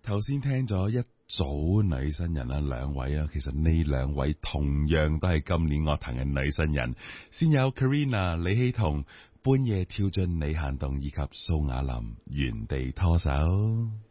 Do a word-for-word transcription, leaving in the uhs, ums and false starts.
頭先聽咗一組女新人啊，兩位啊，其實呢兩位同樣都係今年樂壇嘅女新人，先有 Karina 李希彤半夜跳進你限動，以及蘇雅琳原地拖手。